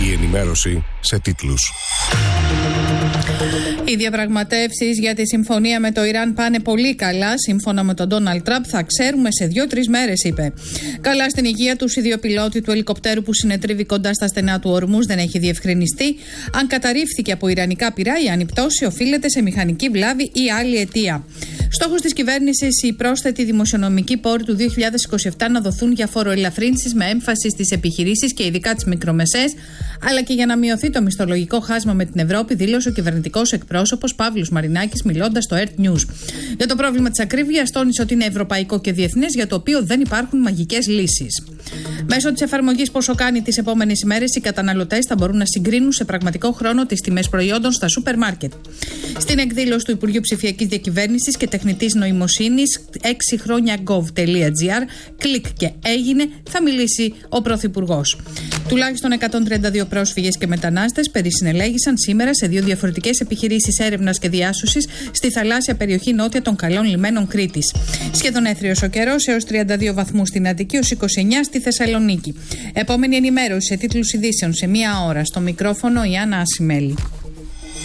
Η ενημέρωση σε τίτλους. Οι διαπραγματεύσεις για τη συμφωνία με το Ιράν πάνε πολύ καλά. Σύμφωνα με τον Ντόναλντ Τραμπ, θα ξέρουμε σε 2-3 μέρες, είπε. Καλά στην υγεία του, ιδιοπιλότη του ελικοπτέρου που συνετρίβει κοντά στα στενά του Ορμούζ δεν έχει διευκρινιστεί αν καταρρίφθηκε από ιρανικά πυρά ή αν η πτώση οφείλεται σε μηχανική βλάβη ή άλλη αιτία. Στόχος της κυβέρνησης, οι πρόσθετοι δημοσιονομικοί πόροι του 2027 να δοθούν για φοροελαφρύνσεις με έμφαση στις επιχειρήσεις και ειδικά τις μικρομεσαίες, αλλά και για να μειωθεί το μισθολογικό χάσμα με την Ευρώπη, δήλωσε ο κυβερνητικός εκπρόσωπος Παύλος Μαρινάκης μιλώντας στο ERT News. Για το πρόβλημα της ακρίβειας, τόνισε ότι είναι ευρωπαϊκό και διεθνές, για το οποίο δεν υπάρχουν μαγικές λύσεις. Μέσω της εφαρμογής Πόσο κάνει τις επόμενες ημέρες, οι καταναλωτές θα μπορούν να συγκρίνουν σε πραγματικό χρόνο τις τιμές προϊόντων στα σούπερ μάρκετ. Στην εκδήλωση του Υπουργείου Ψηφιακής Διακυβέρνησης και Τεχνητής Νοημοσύνης 6χρόνια.gov.gr, κλικ και έγινε, θα μιλήσει ο Πρωθυπουργός. Τουλάχιστον 132 πρόσφυγες και μετανάστες περισυνελέγησαν σήμερα σε 2 διαφορετικές επιχειρήσεις έρευνας και διάσωσης στη θαλάσσια περιοχή νότια των καλών λιμένων Κρήτης. Σχεδόν έθριος ο καιρός, έως 32 βαθμούς στην Αττική, ως 29 στη Θεσσαλονίκη. Επόμενη ενημέρωση σε τίτλους ειδήσεων σε 1 ώρα. Στο μικρόφωνο η Άννα Ασημέλη.